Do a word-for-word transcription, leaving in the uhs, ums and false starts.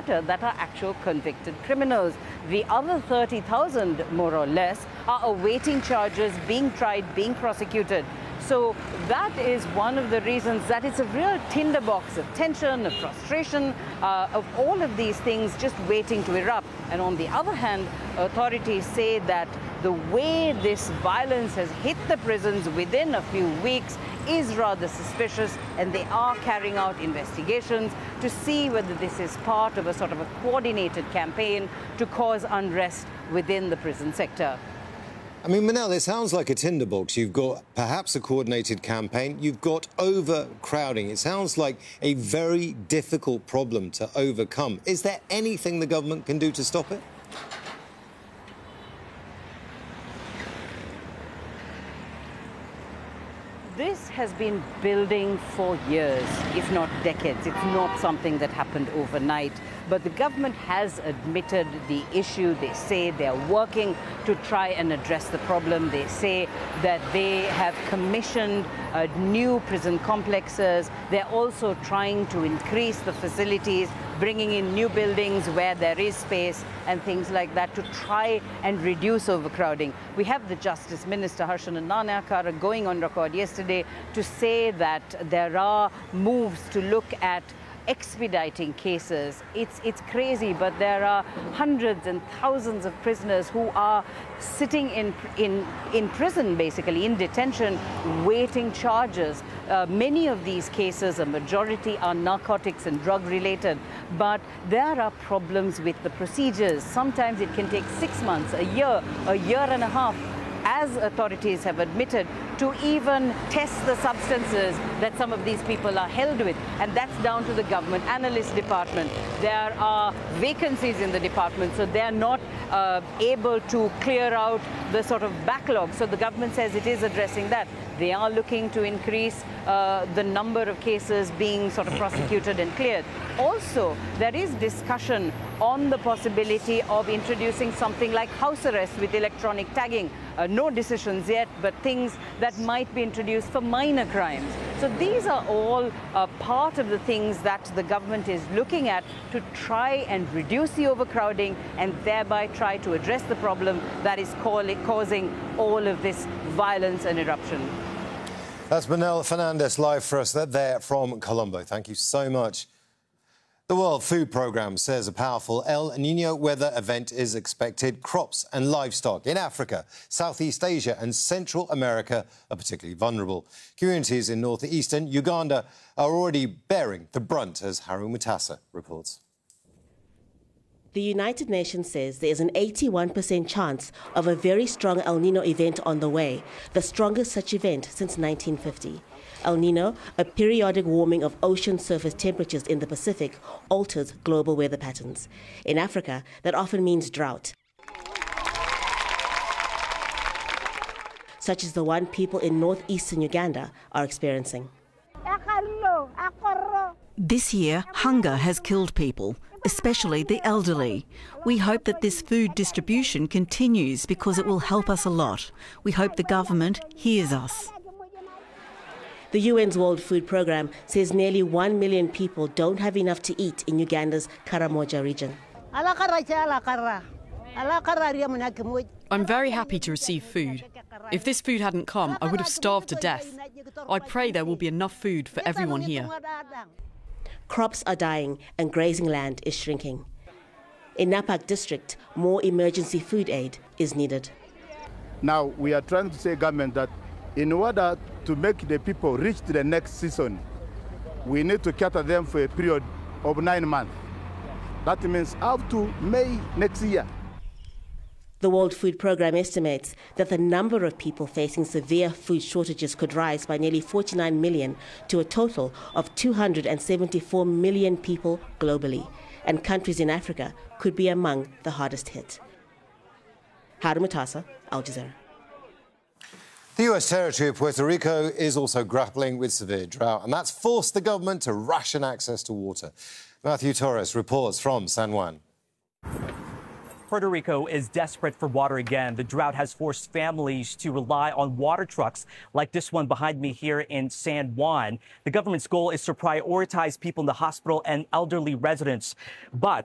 quarter that are actual convicted criminals. The other thirty thousand, more or less, are awaiting charges, being tried, being prosecuted. So that is one of the reasons that it's a real tinderbox of tension, of frustration, uh, of all of these things just waiting to erupt. And on the other hand, authorities say that the way this violence has hit the prisons within a few weeks is rather suspicious, and they are carrying out investigations to see whether this is part of a sort of a coordinated campaign to cause unrest within the prison sector. I mean, Manal, it sounds like a tinderbox. You've got perhaps a coordinated campaign. You've got overcrowding. It sounds like a very difficult problem to overcome. Is there anything the government can do to stop it? This has been building for years, if not decades. It's not something that happened overnight. But the government has admitted the issue. They say they're working to try and address the problem. They say that they have commissioned uh, new prison complexes. They're also trying to increase the facilities, bringing in new buildings where there is space and things like that to try and reduce overcrowding. We have the Justice Minister, Harshanan Nanayakara, going on record yesterday to say that there are moves to look at expediting cases. It's, it's crazy, but there are hundreds and thousands of prisoners who are sitting in, in, in prison, basically, in detention, waiting charges. Uh, many of these cases, a majority, are narcotics and drug-related, but there are problems with the procedures. Sometimes it can take six months, a year, a year and a half, as authorities have admitted, to even test the substances that some of these people are held with. And that's down to the government analyst department. There are vacancies in the department, so they're not uh, able to clear out the sort of backlog. So the government says it is addressing that. They are looking to increase uh, the number of cases being sort of prosecuted and cleared. Also, there is discussion on the possibility of introducing something like house arrest with electronic tagging. Uh, no decisions yet, but things that might be introduced for minor crimes. So these are all uh, part of the things that the government is looking at to try and reduce the overcrowding and thereby try to address the problem that is causing all of this violence and eruption. That's Manal Fernandez live for us there from Colombo. Thank you so much. The World Food Programme says a powerful El Niño weather event is expected. Crops and livestock in Africa, Southeast Asia and Central America are particularly vulnerable. Communities in northeastern Uganda are already bearing the brunt, as Harun Mutasa reports. The United Nations says there is an eighty-one percent chance of a very strong El Niño event on the way, the strongest such event since nineteen fifty. El Niño, a periodic warming of ocean surface temperatures in the Pacific, alters global weather patterns. In Africa, that often means drought, such as the one people in northeastern Uganda are experiencing. This year, hunger has killed people, especially the elderly. We hope that this food distribution continues because it will help us a lot. We hope the government hears us. The U N's World Food Programme says nearly one million people don't have enough to eat in Uganda's Karamoja region. I'm very happy to receive food. If this food hadn't come, I would have starved to death. I pray there will be enough food for everyone here. Crops are dying and grazing land is shrinking. In Napak district, more emergency food aid is needed. Now we are trying to say government that in order to make the people reach to the next season, we need to cater them for a period of nine months. That means up to May next year. The World Food Programme estimates that the number of people facing severe food shortages could rise by nearly forty-nine million to a total of two hundred seventy-four million people globally, and countries in Africa could be among the hardest hit. Harun Mutasa, Al Jazeera. The U S territory of Puerto Rico is also grappling with severe drought, and that's forced the government to ration access to water. Matthew Torres reports from San Juan. Puerto Rico is desperate for water again. The drought has forced families to rely on water trucks like this one behind me here in San Juan. The government's goal is to prioritize people in the hospital and elderly residents. But